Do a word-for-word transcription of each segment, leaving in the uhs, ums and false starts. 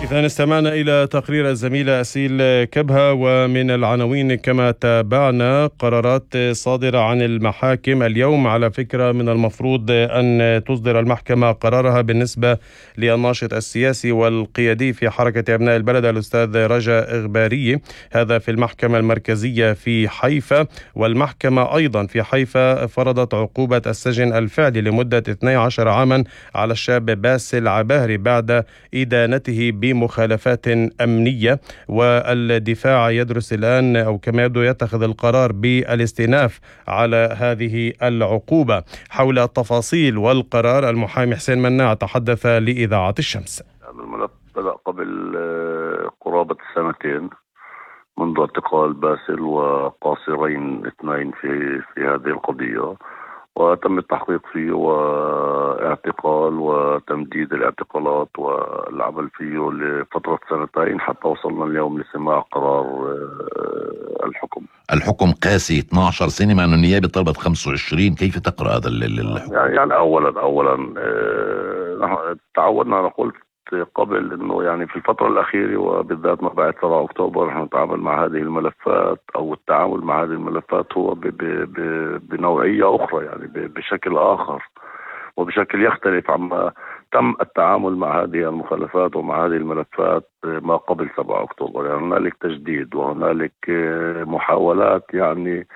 إذا استمعنا إلى تقرير الزميلة أسيل كبهة، ومن العناوين كما تابعنا قرارات صادرة عن المحاكم اليوم. على فكرة من المفروض أن تصدر المحكمة قرارها بالنسبة للناشط السياسي والقيادي في حركة أبناء البلد الأستاذ رجاء إغباري، هذا في المحكمة المركزية في حيفا. والمحكمة أيضا في حيفا فرضت عقوبة السجن الفعلي لمدة اثني عشر عاما على الشاب باسل عباهري بعد إدانته بمخالفات أمنية. والدفاع يدرس الآن أو كما يبدو يتخذ القرار بالاستئناف على هذه العقوبة. حول التفاصيل والقرار المحامي حسين مناع تحدث لإذاعة الشمس. الملف بدأ قبل قرابة السنتين منذ اعتقال باسل وقاصرين اثنين في في هذه القضية، وتم التحقيق فيه واعتقال وتمديد الاعتقالات والعمل فيه لفترة سنتين حتى وصلنا اليوم لسماع قرار الحكم. الحكم قاسي اثني عشر سنة مع أن النيابة طلبت خمسة وعشرين، كيف تقرأ هذا الحكم؟ يعني أولا أولا تعودنا نقول قبل انه يعني في الفترة الأخيرة وبالذات ما بعد سبعة أكتوبر نحن نتعامل مع هذه الملفات او التعامل مع هذه الملفات هو ب ب ب بنوعية أخرى، يعني بشكل آخر وبشكل يختلف عما تم التعامل مع هذه المخالفات ومع هذه الملفات ما قبل سبعة أكتوبر. يعني هنالك تجديد وهنالك محاولات يعني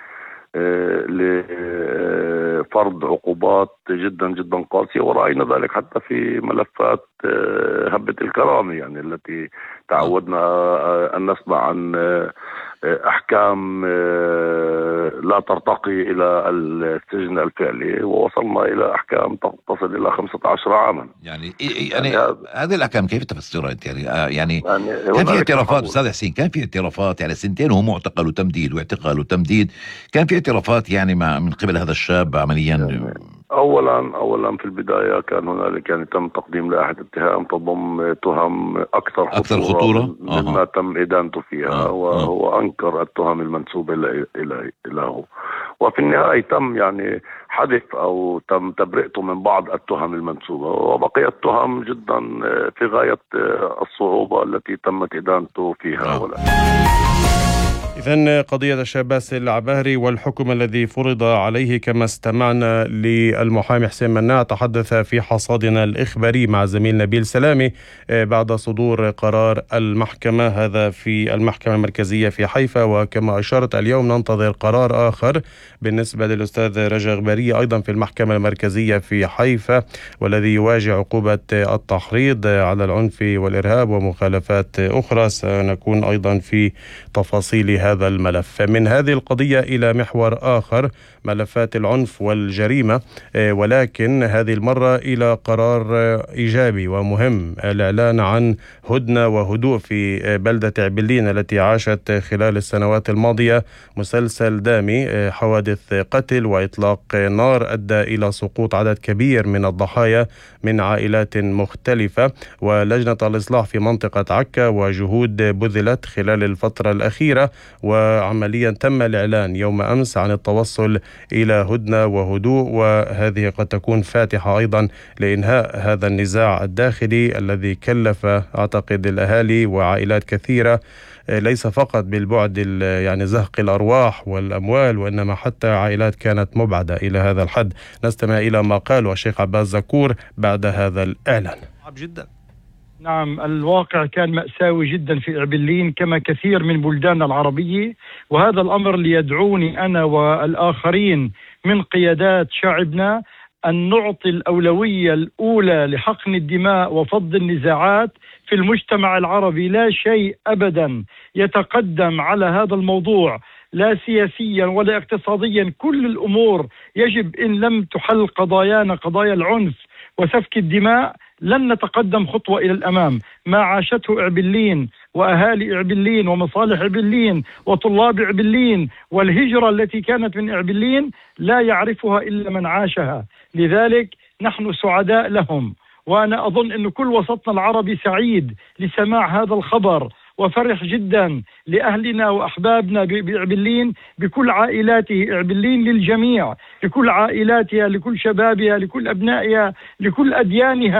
لفرض عقوبات جدا جدا قاسية، ورأينا ذلك حتى في ملفات هبة الكرامة يعني التي تعودنا أن نسمع عن أحكام لا ترتقي إلى السجن الفعلي، ووصلنا إلى أحكام تصل إلى خمسة عشر عاما. يعني يعني, يعني هذه الأحكام كيف تفسرها أنت؟ يعني يعني, يعني كان في اعترافات أستاذ حسين، كان في اعترافات يعني سنتين وهو معتقل وتمديد واعتقال وتمديد، كان في اعترافات يعني مع من قبل هذا الشاب عمليا. يعني اولا اولا في البدايه كان هنالك يعني تم تقديم لائحه اتهام تضم تهم اكثر خطوره, أكثر خطورة؟ مما آه. تم ادانته فيها آه. وهو انكر التهم المنسوبه الى الى له، وفي النهايه تم يعني حذف او تم تبرئته من بعض التهم المنسوبه، وبقيت تهم جدا في غايه الصعوبه التي تمت ادانته فيها. آه. ولا إذن قضية الشاب باسل عباهري والحكم الذي فرض عليه كما استمعنا للمحامي حسين مناع تحدث في حصادنا الإخباري مع زميل نبيل سلامي بعد صدور قرار المحكمة، هذا في المحكمة المركزية في حيفا. وكما أشارت اليوم ننتظر قرار آخر بالنسبة للأستاذ رجاء إغباري أيضا في المحكمة المركزية في حيفا، والذي يواجه عقوبة التحريض على العنف والإرهاب ومخالفات أخرى. سنكون أيضا في تفاصيل هذا الملف. من هذه القضية إلى محور آخر، ملفات العنف والجريمة، ولكن هذه المرة إلى قرار إيجابي ومهم، الإعلان عن هدنة وهدوء في بلدة عبلين التي عاشت خلال السنوات الماضية مسلسل دامي، حوادث قتل وإطلاق نار أدى إلى سقوط عدد كبير من الضحايا من عائلات مختلفة. ولجنة الإصلاح في منطقة عكا وجهود بذلت خلال الفترة الأخيرة، وعمليا تم الإعلان يوم أمس عن التوصل إلى هدنة وهدوء، وهذه قد تكون فاتحة أيضا لإنهاء هذا النزاع الداخلي الذي كلف أعتقد الأهالي وعائلات كثيرة ليس فقط بالبعد يعني زهق الأرواح والأموال، وإنما حتى عائلات كانت مبعدة إلى هذا الحد. نستمع إلى ما قاله الشيخ عباس زكور بعد هذا الإعلان. جدا نعم، الواقع كان مأساوي جدا في عبلين كما كثير من بلدان العربية، وهذا الأمر ليدعوني أنا والآخرين من قيادات شعبنا أن نعطي الأولوية الأولى لحقن الدماء وفض النزاعات في المجتمع العربي. لا شيء أبدا يتقدم على هذا الموضوع لا سياسيا ولا اقتصاديا، كل الأمور يجب إن لم تحل قضايانا قضايا العنف وسفك الدماء لن نتقدم خطوة إلى الأمام. ما عاشته عبلين وأهالي عبلين ومصالح عبلين وطلاب عبلين والهجرة التي كانت من عبلين لا يعرفها إلا من عاشها، لذلك نحن سعداء لهم. وأنا أظن أن كل وسطنا العربي سعيد لسماع هذا الخبر، وفرح جدا لأهلنا وأحبابنا بعبلين بكل عائلاته. عبلين للجميع، لكل عائلاتها، لكل شبابها، لكل أبنائها، لكل أديانها.